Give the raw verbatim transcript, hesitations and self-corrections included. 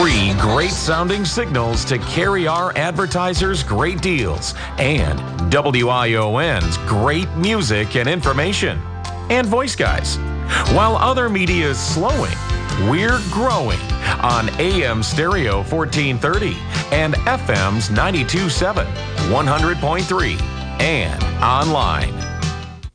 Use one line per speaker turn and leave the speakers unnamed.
Three great sounding signals to carry our advertisers great deals and W I O N's great music and information. And Voice Guys. While other media is slowing, we're growing on A M Stereo fourteen thirty and F M's ninety-two point seven, one hundred point three, and online